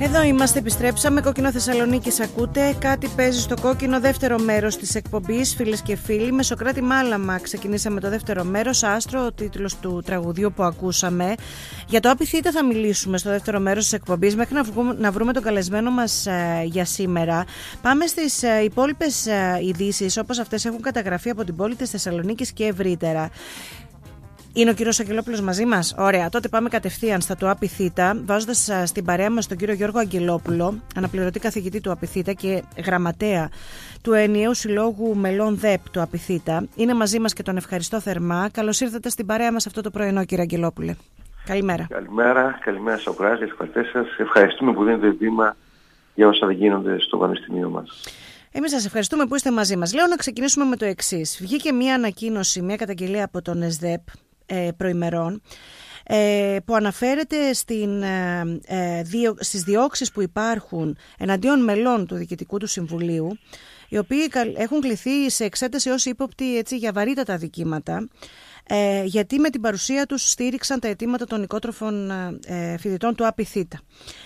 Εδώ είμαστε, επιστρέψαμε. Κόκκινο Θεσσαλονίκης ακούτε. Κάτι παίζει στο κόκκινο, δεύτερο μέρος της εκπομπής, φίλες και φίλοι. Με Σωκράτη Μάλαμα ξεκινήσαμε το δεύτερο μέρος. Άστρο, ο τίτλος του τραγουδιού που ακούσαμε. Για το Απιθύτα θα μιλήσουμε στο δεύτερο μέρος της εκπομπής, μέχρι να βρούμε τον καλεσμένο μας για σήμερα. Πάμε στις υπόλοιπες ειδήσεις, όπως αυτές έχουν καταγραφεί από την πόλη της Θεσσαλονίκης και ευρύτερα. Είναι ο κύριος Αγγελόπουλος μαζί μας? Ωραία, τότε πάμε κατευθείαν στα του Απιθύτα, βάζοντας στην παρέα μας τον κύριο Γιώργο Αγγελόπουλο, αναπληρωτή καθηγητή του Απιθύτα και γραμματέα του Ενιαίου Συλλόγου Μελών ΔΕΠ του Απιθύτα. Είναι μαζί μας και τον ευχαριστώ θερμά. Καλώς ήρθατε στην παρέα μας αυτό το πρωινό, κύριε Αγγελόπουλε. Καλημέρα. Καλημέρα Σοκράτη, ευχαριστώ σας. Ευχαριστούμε που δίνετε βήμα για όσα γίνονται στο Πανεπιστημίο μας. Εμείς σας ευχαριστούμε που είστε μαζί μας. Λέω να ξεκινήσουμε με το εξής. Βγήκε μια ανακοίνωση, μια καταγγελία από τον ΕΣΔΕΠ προημερών, που αναφέρεται στις διώξεις που υπάρχουν εναντίον μελών του Διοικητικού του Συμβουλίου, οι οποίοι έχουν κληθεί σε εξέταση ως ύποπτοι για βαρύτατα δικήματα, γιατί με την παρουσία τους στήριξαν τα αιτήματα των οικότροφων φοιτητών του Απιθύτα.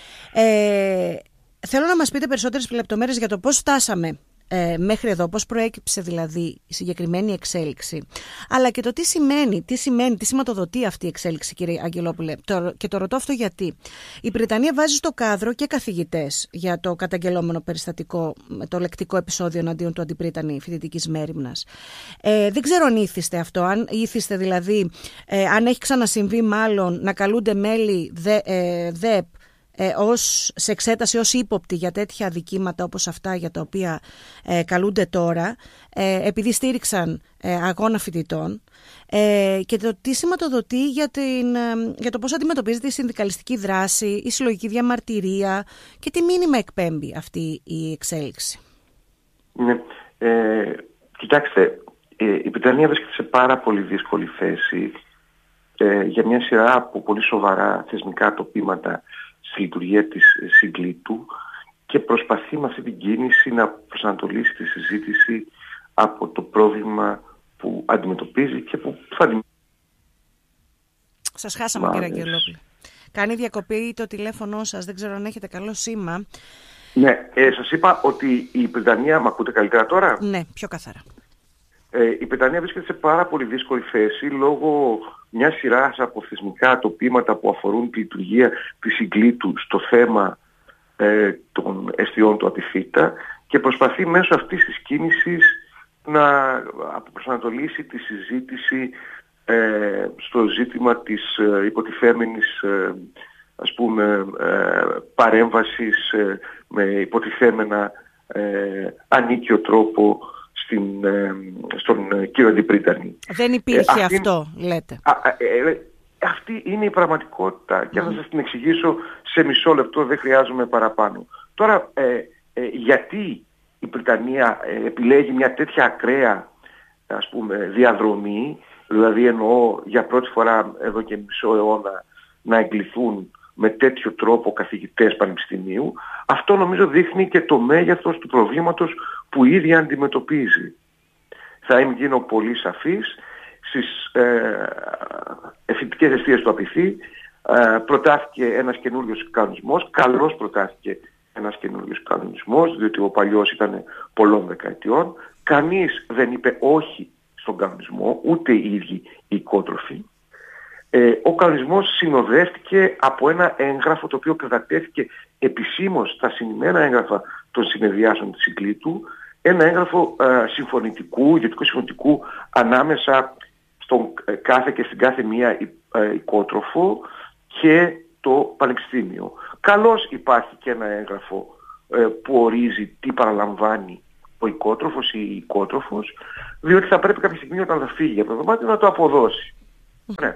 Θέλω να μας πείτε περισσότερες λεπτομέρειες για το πώς φτάσαμε μέχρι εδώ, πώς προέκυψε δηλαδή η συγκεκριμένη εξέλιξη, αλλά και το τι σηματοδοτεί αυτή η εξέλιξη, κύριε Αγγελόπουλε. Και το ρωτώ αυτό γιατί η Βρετανία βάζει στο κάδρο και καθηγητές για το καταγγελόμενο περιστατικό, το λεκτικό επεισόδιο εναντίον του αντιπρίτανη φοιτητικής μέριμνας. Δεν ξέρω αν ήθιστε αυτό, αν ήθιστε δηλαδή, αν έχει ξανασυμβεί μάλλον να καλούνται μέλη ΔΕΠ σε εξέταση ως ύποπτοι για τέτοια αδικήματα όπως αυτά για τα οποία καλούνται τώρα, επειδή στήριξαν αγώνα φοιτητών, και το τι σηματοδοτεί για το πώς αντιμετωπίζεται η συνδικαλιστική δράση, η συλλογική διαμαρτυρία και τι μήνυμα εκπέμπει αυτή η εξέλιξη. Ναι, κοιτάξτε, η Βρετανία βρίσκεται σε πάρα πολύ δύσκολη θέση για μια σειρά από πολύ σοβαρά θεσμικά τοπήματα στη λειτουργία της συγκλήτου και προσπαθεί με αυτή την κίνηση να προσανατολίσει τη συζήτηση από το πρόβλημα που αντιμετωπίζει και που θα αντιμετωπίσει. Σας χάσαμε, κύριε Αγγελόπουλε. Κάνει διακοπή το τηλέφωνο σας, δεν ξέρω αν έχετε καλό σήμα. Ναι, σας είπα ότι η Βρετανία, μ' ακούτε καλύτερα τώρα? Ναι, πιο καθαρά. Η Βρετανία βρίσκεται σε πάρα πολύ δύσκολη θέση λόγω μια σειρά από θεσμικά τοπήματα που αφορούν τη λειτουργία της συγκλήτου στο θέμα των εστιών του Απιθύτα και προσπαθεί μέσω αυτής της κίνησης να προσανατολίσει τη συζήτηση στο ζήτημα της υποτιθέμενης παρέμβασης με υποτιθέμενα ανίκιο τρόπο στον κύριο Αντιπρίτανη. Δεν υπήρχε αυτό, λέτε. Αυτή είναι η πραγματικότητα και θα σας την εξηγήσω σε μισό λεπτό, δεν χρειάζομαι παραπάνω. Τώρα, γιατί η Βρετανία επιλέγει μια τέτοια ακραία διαδρομή, δηλαδή εννοώ για πρώτη φορά εδώ και μισό αιώνα να εγκληθούν με τέτοιο τρόπο καθηγητές πανεπιστημίου, αυτό νομίζω δείχνει και το μέγεθος του προβλήματος που ήδη αντιμετωπίζει. Θα γίνω πολύ σαφής. Στις φοιτητικές εστίες του Απιθύ προτάθηκε ένας καινούριος κανονισμός, καλώς προτάθηκε ένας καινούριος κανονισμός, διότι ο παλιός ήταν πολλών δεκαετιών. Κανείς δεν είπε όχι στον κανονισμό, ούτε οι ίδιοι οι οικότροφοι. Ο κανονισμός συνοδεύτηκε από ένα έγγραφο το οποίο κατατέθηκε επισήμως στα συνημμένα έγγραφα των συνεδριάσεων της συγκλήτου, ένα έγγραφο συμφωνητικού, ηγετικού συμφωνητικού ανάμεσα στον κάθε και στην κάθε μία οικότροφο και το πανεπιστήμιο. Καλώς υπάρχει και ένα έγγραφο που ορίζει τι παραλαμβάνει ο οικότροφος ή η οικότροφος, διότι θα πρέπει κάποια στιγμή όταν θα φύγει από το δωμάτιο να το αποδώσει. Ναι.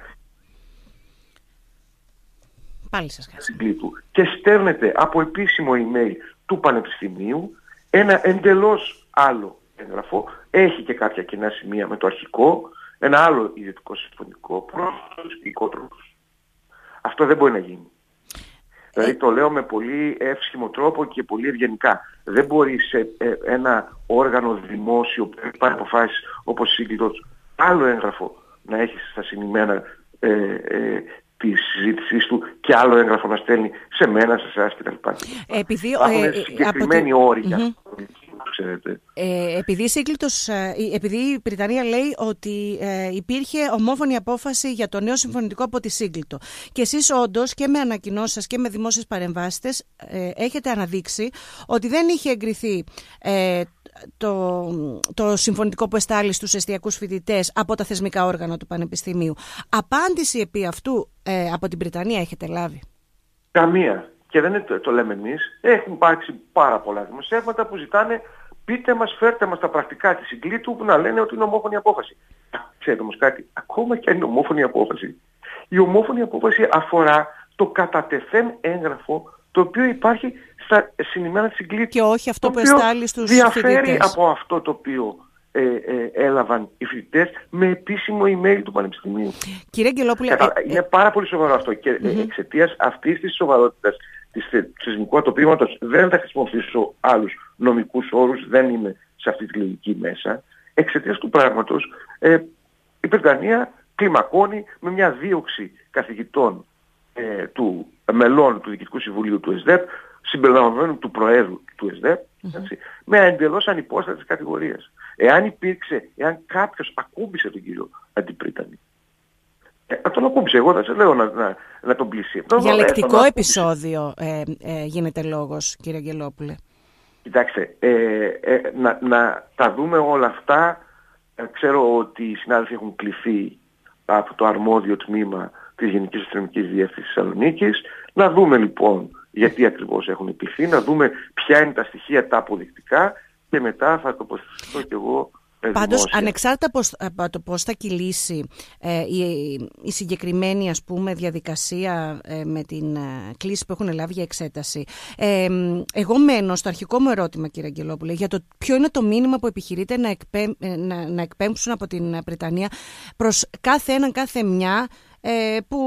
Πάλι σας χάσαμε. Και στέλνεται από επίσημο email του Πανεπιστημίου ένα εντελώς άλλο έγγραφο, έχει και κάποια κοινά σημεία με το αρχικό, ένα άλλο ιδιωτικό συμφωνικό προς τους οικότροφους. Αυτό δεν μπορεί να γίνει. Δηλαδή το λέω με πολύ εύσχυμο τρόπο και πολύ ευγενικά. Δεν μπορεί σε ένα όργανο δημόσιο που υπάρχει αποφάσεις όπως σύγκλιτος άλλο έγγραφο να έχει στα συνημμένα της συζήτησής του και άλλο έγγραφο να στέλνει σε μένα, σε εσάς κτλ. Υπάρχουν συγκεκριμένοι όροι για αυτό, ξέρετε. Επειδή η Βρυτανία λέει ότι υπήρχε ομόφωνη απόφαση για το νέο συμφωνητικό από τη Σύγκλιτο και εσείς όντως και με ανακοινώσεις σας και με δημόσιες παρεμβάσεις έχετε αναδείξει ότι δεν είχε εγκριθεί το συμφωνητικό που εστάλει στους εστιακούς φοιτητές από τα θεσμικά όργανα του Πανεπιστημίου. Απάντηση επί αυτού από την Βρυτανία έχετε λάβει? Καμία. Και δεν το λέμε εμείς. Έχουν υπάρξει πάρα πολλά δημοσιεύματα που ζητάνε πείτε μας, φέρτε μας τα πρακτικά της Συγκλήτου που να λένε ότι είναι ομόφωνη απόφαση. Ξέρετε όμως κάτι, ακόμα και αν είναι ομόφωνη απόφαση, η ομόφωνη απόφαση αφορά το κατατεθέν έγγραφο το οποίο υπάρχει στα συνημένα της Συγκλήτου. Και όχι αυτό που εστάλει στους φοιτητές. Διαφέρει από αυτό το οποίο έλαβαν οι φοιτητές με επίσημο email του Πανεπιστημίου. Κύριε Αγγελόπουλε, είναι πάρα πολύ σοβαρό αυτό και εξαιτίας αυτής της σοβαρότητας του θεσμικού ατοπήματος δεν θα χρησιμοποιήσω άλλους νομικούς όρους, δεν είμαι σε αυτή τη λογική μέσα. Εξαιτίας του πράγματος η Βρετανία κλιμακώνει με μια δίωξη καθηγητών του μελών του Διοικητικού Συμβουλίου του ΕΣΔΕΠ, συμπεριλαμβανομένου του Προέδρου του ΕΣΔΕΠ, με εντελώς ανυπόστατες κατηγορίες. Εάν κάποιος ακούμπησε τον κύριο Αντιπρίτανη, τον ακούμπησε, εγώ δεν σε λέω να τον πλήσει. Για λεκτικό επεισόδιο γίνεται λόγος, κύριε Αγγελόπουλε. Κοιτάξτε, να τα δούμε όλα αυτά. Ξέρω ότι οι συνάδελφοι έχουν κληθεί από το αρμόδιο τμήμα της Γενικής Αστυνομικής Διεύθυνσης Θεσσαλονίκης. Να δούμε λοιπόν γιατί ακριβώς έχουν κληθεί, να δούμε ποια είναι τα στοιχεία τα αποδεικτικά και μετά θα τοποθετηθώ κι εγώ. Πάντως, ανεξάρτητα από το πώς θα κυλήσει η συγκεκριμένη διαδικασία με την κλήση που έχουν λάβει για εξέταση, εγώ μένω στο αρχικό μου ερώτημα, κύριε Αγγελόπουλε, για το ποιο είναι το μήνυμα που επιχειρείτε να εκπέμψουν από την Βρετανία προς κάθε έναν, κάθε μια που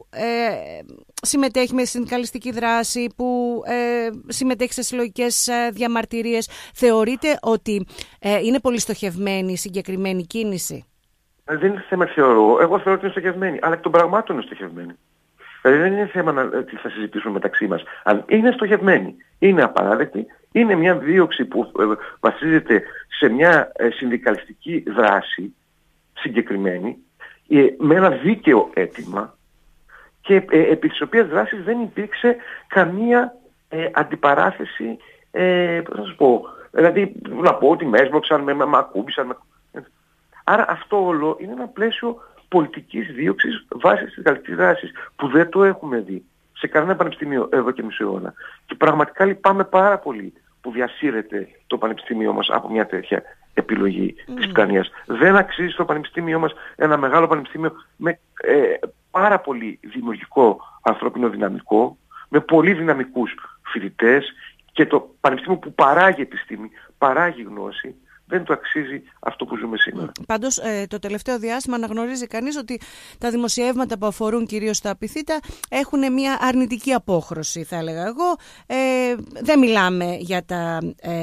συμμετέχει με συνδικαλιστική δράση, που συμμετέχει σε συλλογικές διαμαρτυρίες. Θεωρείτε ότι είναι πολύ στοχευμένη η συγκεκριμένη κίνηση? Δεν είναι θέμα θεωρώ. Εγώ θεωρώ ότι είναι στοχευμένη, αλλά εκ των πραγμάτων είναι στοχευμένη. Δηλαδή δεν είναι θέμα τι θα συζητήσουμε μεταξύ μας. Αν είναι στοχευμένη, είναι απαράδεκτη, είναι μια δίωξη που βασίζεται σε μια συνδικαλιστική δράση συγκεκριμένη, με ένα δίκαιο αίτημα και επί της οποίας δράσης δεν υπήρξε καμία αντιπαράθεση, πώς να σας πω, δηλαδή να πω ότι με έσβοξαν, με ακούμπησαν. Άρα αυτό όλο είναι ένα πλαίσιο πολιτικής δίωξης βάσης της γαλλικής δράσης που δεν το έχουμε δει σε κανένα πανεπιστήμιο εδώ και μισό αιώνα. Και πραγματικά λυπάμαι πάρα πολύ που διασύρεται το πανεπιστήμιο μας από μια τέτοια επιλογή της Βρυτανίας. Δεν αξίζει στο πανεπιστήμιο μας, ένα μεγάλο πανεπιστήμιο με πάρα πολύ δημιουργικό ανθρώπινο δυναμικό, με πολύ δυναμικούς φοιτητές και το πανεπιστήμιο που παράγει επιστήμη, παράγει γνώση, δεν το αξίζει αυτό που ζούμε σήμερα. Πάντως το τελευταίο διάστημα αναγνωρίζει κανείς ότι τα δημοσιεύματα που αφορούν κυρίως τα απειθήτα έχουν μια αρνητική απόχρωση, θα έλεγα εγώ. Δεν μιλάμε για τα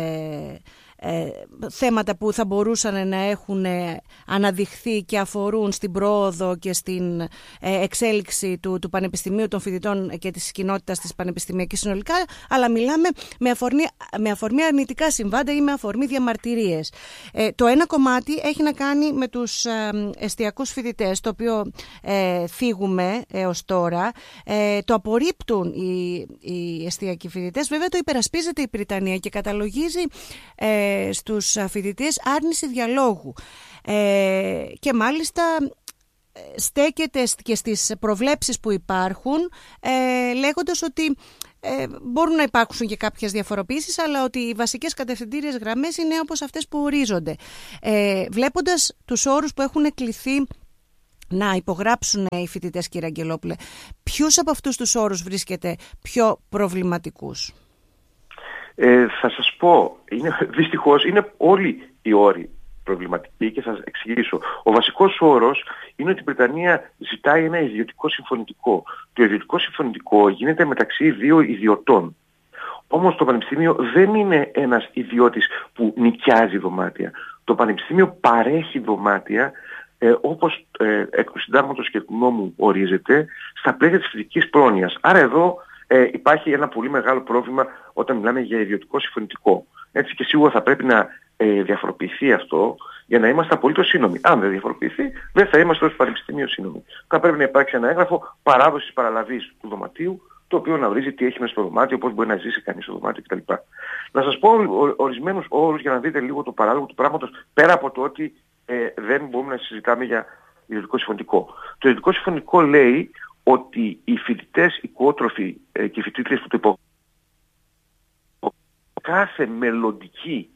θέματα που θα μπορούσαν να έχουν αναδειχθεί και αφορούν στην πρόοδο και στην εξέλιξη του Πανεπιστημίου, των φοιτητών και της κοινότητας της πανεπιστημιακής συνολικά, αλλά μιλάμε με αφορμή αρνητικά συμβάντα ή με αφορμή διαμαρτυρίες. Το ένα κομμάτι έχει να κάνει με τους εστιακούς φοιτητές, το οποίο θίγουμε έως τώρα. Το απορρίπτουν οι εστιακοί φοιτητές. Βέβαια το υπερασπίζεται η Βρυτανία και καταλογίζει στους φοιτητές άρνηση διαλόγου και μάλιστα στέκεται και στις προβλέψεις που υπάρχουν λέγοντας ότι μπορούν να υπάρξουν και κάποιες διαφοροποιήσεις, αλλά ότι οι βασικές κατευθυντήριες γραμμές είναι όπως αυτές που ορίζονται. Βλέποντας τους όρους που έχουν κληθεί να υπογράψουν οι φοιτητές, κύριε Αγγελόπουλε, ποιους από αυτούς τους όρους βρίσκεται πιο προβληματικούς? Θα σας πω, δυστυχώς είναι όλοι οι όροι προβληματικοί και θα σας εξηγήσω. Ο βασικός όρος είναι ότι η Βρετανία ζητάει ένα ιδιωτικό συμφωνητικό. Το ιδιωτικό συμφωνητικό γίνεται μεταξύ δύο ιδιωτών. Όμως το Πανεπιστήμιο δεν είναι ένας ιδιώτης που νοικιάζει δωμάτια. Το Πανεπιστήμιο παρέχει δωμάτια όπως εκ του συντάγματος και του νόμου ορίζεται, στα πλαίσια της φοιτητικής πρόνοιας. Άρα εδώ υπάρχει ένα πολύ μεγάλο πρόβλημα όταν μιλάμε για ιδιωτικό συμφωνητικό. Έτσι, και σίγουρα θα πρέπει να διαφοροποιηθεί αυτό για να είμαστε απολύτως σύνομοι. Αν δεν διαφοροποιηθεί, δεν θα είμαστε ως πανεπιστήμιο σύνομοι. Θα πρέπει να υπάρξει ένα έγγραφο παράδοσης παραλαβής του δωματίου, το οποίο να ορίζει τι έχει μέσα στο δωμάτιο, πώς μπορεί να ζήσει κανείς στο δωμάτιο κτλ. Να σας πω ορισμένους όρους για να δείτε λίγο το παράλογο του πράγματος, πέρα από το ότι δεν μπορούμε να συζητάμε για ιδιωτικό συμφωνητικό. Το ιδιωτικό συμφωνητικό λέει ότι οι φοιτητές, οι οικότροφοι και οι φοιτήτριες που το υπογράφουν, κάθε μελλοντική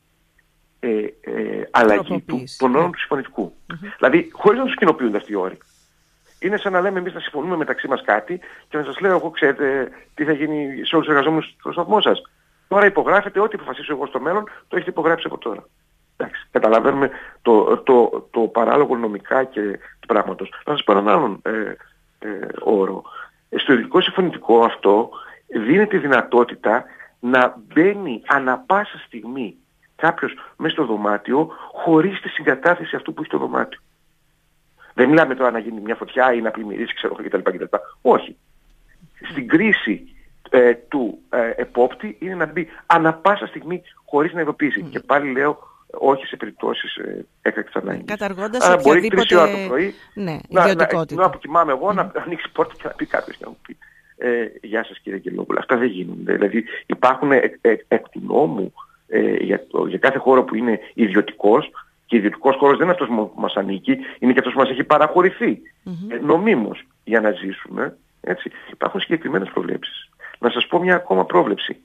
αλλαγή των όρων του συμφωνητικού. Δηλαδή, χωρίς να τους κοινοποιούνται αυτοί οι όροι. Είναι σαν να λέμε εμείς να συμφωνούμε μεταξύ μας κάτι και να σας λέω εγώ, ξέρετε τι θα γίνει σε όλους τους εργαζόμενους στο σταθμό σας. Τώρα υπογράφετε ό,τι αποφασίσω εγώ στο μέλλον, το έχετε υπογράψει από τώρα. Εντάξει, καταλαβαίνουμε το παράλογο νομικά και του πράγματος. Να σας πω έναν άλλον όρο. Στο ιδιωτικό συμφωνητικό αυτό δίνει τη δυνατότητα να μπαίνει ανα πάσα στιγμή κάποιος μέσα στο δωμάτιο χωρίς τη συγκατάθεση αυτού που έχει το δωμάτιο. Δεν μιλάμε τώρα να γίνει μια φωτιά ή να πλημμυρίσει, ξέρω κτλ. Όχι. Στην κρίση του επόπτη είναι να μπει ανα πάσα στιγμή χωρίς να ειδοποιήσει. Και πάλι λέω όχι σε περιπτώσεις έκτακτης ανάγκης. Καταργώντας άρα μπορεί 3 ώρα το πρωί ιδιωτικότητα. που κοιμάμαι εγώ να ανοίξει πόρτα και να πει κάποιος και να μου πει γεια σας κύριε Αγγελόπουλε. Αυτά δεν γίνονται. Δηλαδή υπάρχουν εκ του νόμου για κάθε χώρο που είναι ιδιωτικός, και ιδιωτικός χώρος δεν είναι αυτός που μας ανήκει, είναι και αυτός που μας έχει παραχωρηθεί νομίμως για να ζήσουμε. Έτσι. Υπάρχουν συγκεκριμένες προβλέψεις. Να σας πω μια ακόμα πρόβλεψη.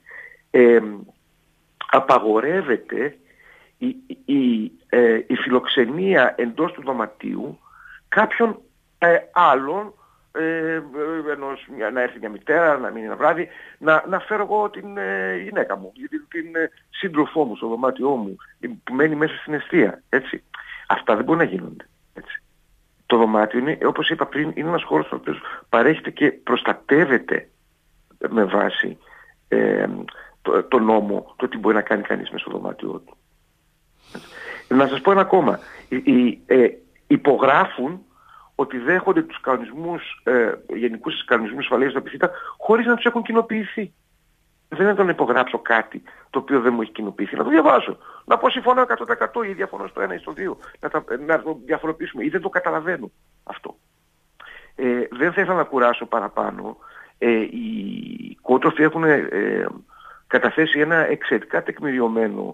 Απαγορεύεται η φιλοξενία εντός του δωματίου κάποιων άλλων, να έρθει μια μητέρα, να μείνει ένα βράδυ, να φέρω εγώ την γυναίκα μου, την σύντροφό μου στο δωμάτιό μου, που μένει μέσα στην εστία. Έτσι. Αυτά δεν μπορεί να γίνονται. Έτσι. Το δωμάτιο είναι, όπως είπα πριν, είναι ένας χώρος ο οποίος παρέχεται και προστατεύεται με βάση το νόμο, το τι μπορεί να κάνει κανείς μέσα στο δωμάτιό του. Να σας πω ένα ακόμα. Υπογράφουν ότι δέχονται τους κανονισμούς, γενικούς κανονισμούς ασφαλείας του επιθύτα χωρίς να τους έχουν κοινοποιηθεί. Δεν είναι να υπογράψω κάτι το οποίο δεν μου έχει κοινοποιηθεί. Να το διαβάσω. Να πω συμφωνώ 100% ή διαφωνώ στο 1 ή στο 2. Να το διαφοροποιήσουμε ή δεν το καταλαβαίνω αυτό. Δεν θα ήθελα να κουράσω παραπάνω. Οι οικότροφοι έχουν καταθέσει ένα εξαιρετικά τεκμηριωμένο,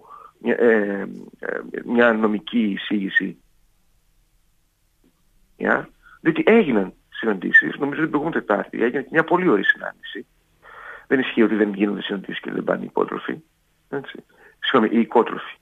μια νομική εισήγηση. Διότι έγιναν συναντήσεις, νομίζω την προηγούμενη Τετάρτη, έγινε μια πολύ ωραία συνάντηση. Δεν ισχύει ότι δεν γίνονται συναντήσεις και δεν πάνε οι οικότροφοι. Οι οικότροφοι.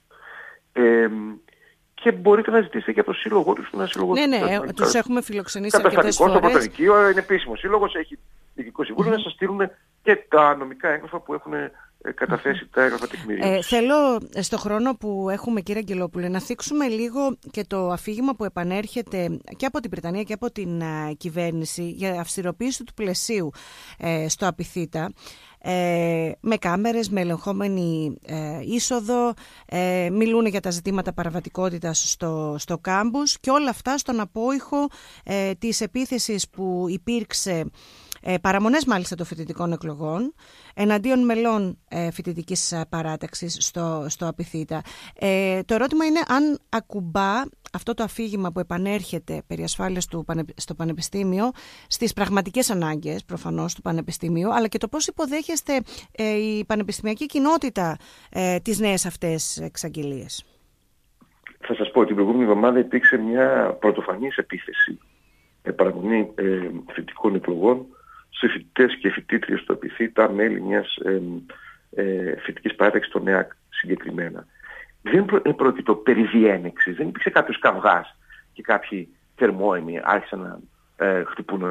Και μπορείτε να ζητήσετε και από το σύλλογό τους να συλλογωθούν. Ναι, τους έχουμε φιλοξενήσει αρκετές φορές. Στο Πρωτοδικείο είναι επίσημο σύλλογος, έχει διοικητικό συμβούλιο να σας στείλουν και τα νομικά έγγραφα που έχουν καταθέσει τα έγγραφα τεκμηρίωσης. Θέλω στο χρόνο που έχουμε, κύριε Αγγελόπουλε, να θίξουμε λίγο και το αφήγημα που επανέρχεται και από την Βρετανία και από την κυβέρνηση για αυστηροποίηση του πλαισίου στο Απιθύτα, με κάμερες, με ελεγχόμενη είσοδο, μιλούν για τα ζητήματα παραβατικότητας στο κάμπους και όλα αυτά στον απόϊχο της επίθεσης που υπήρξε, παραμονές μάλιστα των φοιτητικών εκλογών, εναντίον μελών φοιτητικής παράταξης στο Απιθύτα. Το ερώτημα είναι αν ακουμπά αυτό το αφήγημα που επανέρχεται περί ασφάλειας στο Πανεπιστήμιο στις πραγματικές ανάγκες προφανώς του Πανεπιστημίου, αλλά και το πώς υποδέχεστε η πανεπιστημιακή κοινότητα τις νέες αυτές εξαγγελίες. Θα σας πω, την προηγούμενη εβδομάδα υπήρξε μια πρωτοφανής επίθεση παραμονή φοιτητικών εκλογών σε φοιτητές και φοιτήτριες στο Απιθύτα, μέλη μιας φοιτητικής παράταξης, το ΝΕΑΚ συγκεκριμένα. Δεν πρόκειτο περί διένεξης, δεν υπήρξε κάποιος καυγάς και κάποιοι θερμόαιμοι άρχισαν να χτυπούν